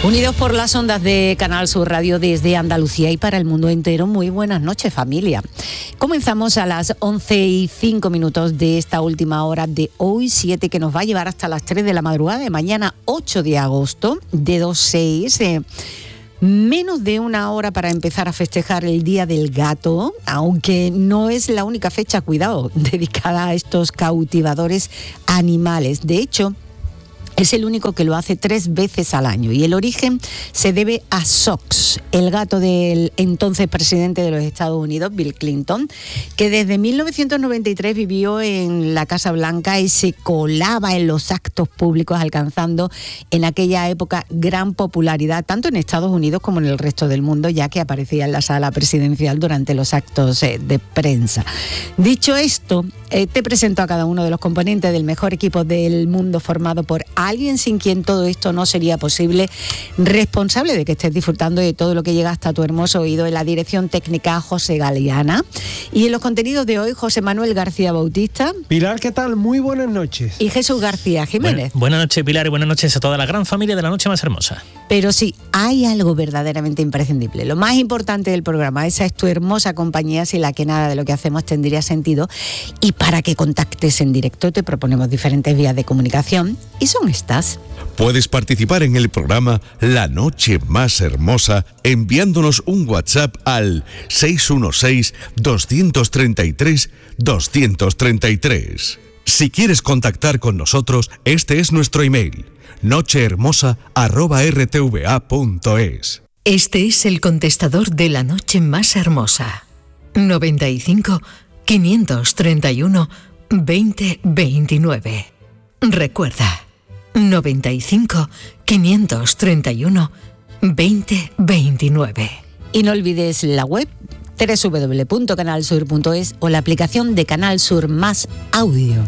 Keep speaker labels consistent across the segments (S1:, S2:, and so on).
S1: Unidos por las ondas de Canal Sur Radio desde Andalucía y para el mundo entero, muy buenas noches, familia. Comenzamos a las 11:05 de esta última hora de hoy, 7, que nos va a llevar hasta las 3 de la madrugada de mañana, 8 de agosto, de 2:06. Menos de una hora para empezar a festejar el Día del Gato, aunque no es la única fecha, cuidado, dedicada a estos cautivadores animales. De hecho, es el único que lo hace 3 veces al año y el origen se debe a Sox, el gato del entonces presidente de los Estados Unidos, Bill Clinton, que desde 1993 vivió en la Casa Blanca y se colaba en los actos públicos, alcanzando en aquella época gran popularidad, tanto en Estados Unidos como en el resto del mundo, ya que aparecía en la sala presidencial durante los actos de prensa. Dicho esto, te presento a cada uno de los componentes del mejor equipo del mundo, formado por alguien sin quien todo esto no sería posible, responsable de que estés disfrutando de todo lo que llega hasta tu hermoso oído. En la dirección técnica, José Galeana, y en los contenidos de hoy, José Manuel García Bautista.
S2: Pilar, ¿qué tal? Muy buenas noches.
S1: Y Jesús García Jiménez.
S3: Buenas noches, Pilar, y buenas noches a toda la gran familia de La Noche Más Hermosa.
S1: Pero sí, hay algo verdaderamente imprescindible, lo más importante del programa. Esa es tu hermosa compañía, sin la que nada de lo que hacemos tendría sentido. Y para que contactes en directo te proponemos diferentes vías de comunicación, y son estas.
S4: Puedes participar en el programa La Noche Más Hermosa enviándonos un WhatsApp al 616-233-233. Si quieres contactar con nosotros, este es nuestro email: nochehermosa@rtva.es.
S5: Este es el contestador de La Noche Más Hermosa. 95 531 2029. Recuerda, 95 531 2029.
S1: Y no olvides la web www.canalsur.es o la aplicación de Canal Sur Más Audio.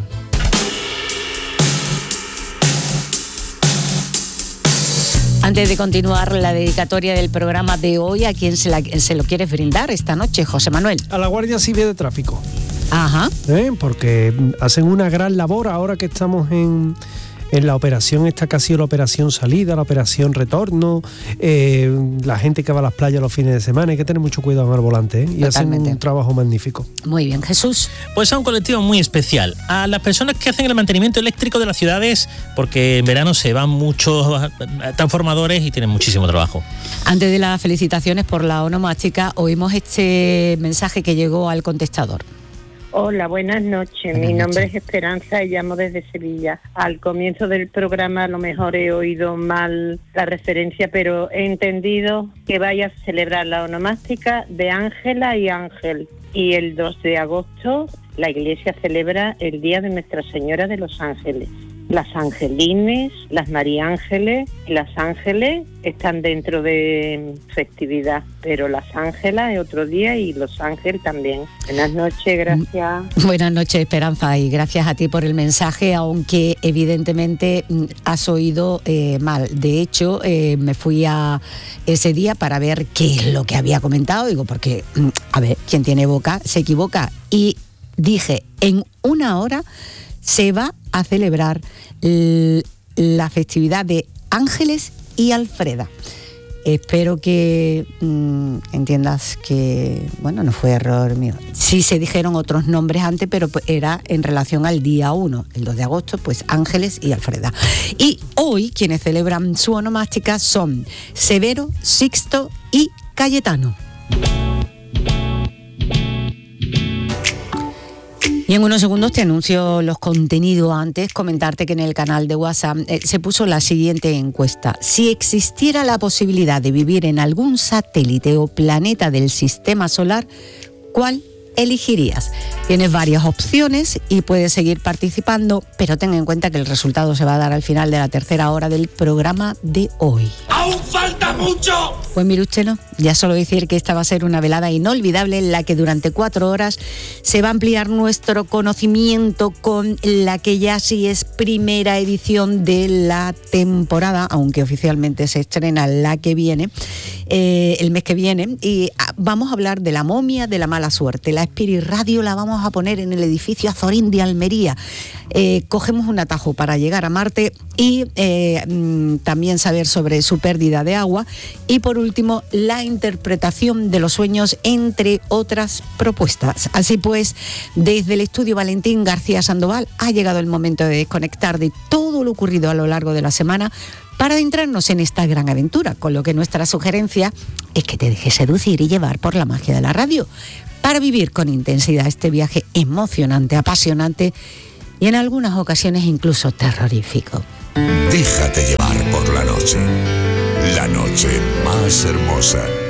S1: Antes de continuar la dedicatoria del programa de hoy, ¿a quién se lo quieres brindar esta noche, José Manuel?
S2: A la Guardia Civil de Tráfico.
S1: Ajá.
S2: Porque hacen una gran labor ahora que estamos en la operación esta que ha sido la operación salida, la operación retorno, la gente que va a las playas los fines de semana. Hay que tener mucho cuidado al volante, y hacen un trabajo magnífico.
S1: Muy bien, Jesús.
S3: Pues a un colectivo muy especial, a las personas que hacen el mantenimiento eléctrico de las ciudades, porque en verano se van muchos transformadores y tienen muchísimo trabajo.
S1: Antes de las felicitaciones por la onomástica, oímos este mensaje que llegó al contestador.
S6: Hola, buenas noches. Mi nombre es Esperanza y llamo desde Sevilla. Al comienzo del programa a lo mejor he oído mal la referencia, pero he entendido que vaya a celebrar la onomástica de Ángela y Ángel. Y el 2 de agosto la iglesia celebra el Día de Nuestra Señora de los Ángeles. Las Angelines, las María Ángeles y las Ángeles están dentro de festividad, pero las Ángelas es otro día y los Ángeles también. Buenas noches, gracias.
S1: Buenas noches, Esperanza, y gracias a ti por el mensaje, aunque evidentemente has oído mal. De hecho, me fui a ese día para ver qué es lo que había comentado, digo, porque, a ver, quien tiene boca se equivoca, y dije, en una hora se va a celebrar la festividad de Ángeles y Alfreda. Espero que entiendas que, bueno, no fue error mío. Sí se dijeron otros nombres antes, pero era en relación al día 1, el 2 de agosto, pues Ángeles y Alfreda. Y hoy quienes celebran su onomástica son Severo, Sixto y Cayetano. Y en unos segundos te anuncio los contenidos. Antes, comentarte que en el canal de WhatsApp se puso la siguiente encuesta. Si existiera la posibilidad de vivir en algún satélite o planeta del sistema solar, ¿cuál elegirías? Tienes varias opciones y puedes seguir participando, pero ten en cuenta que el resultado se va a dar al final de la tercera hora del programa de hoy.
S7: ¡Aún falta mucho!
S1: Pues mire usted, ¿no? Ya solo decir que esta va a ser una velada inolvidable en la que durante 4 horas se va a ampliar nuestro conocimiento con la que ya sí es primera edición de la temporada, aunque oficialmente se estrena la que viene, el mes que viene, y vamos a hablar de la momia de la mala suerte. La Spirit Radio la vamos a poner en el edificio Azorín de Almería. Cogemos un atajo para llegar a Marte y también saber sobre su pérdida de agua. Y por último, la interpretación de los sueños, entre otras propuestas. Así pues, desde el estudio Valentín García Sandoval ha llegado el momento de desconectar de todo lo ocurrido a lo largo de la semana para adentrarnos en esta gran aventura, con lo que nuestra sugerencia es que te dejes seducir y llevar por la magia de la radio, para vivir con intensidad este viaje emocionante, apasionante y en algunas ocasiones incluso terrorífico.
S4: Déjate llevar por la noche más hermosa.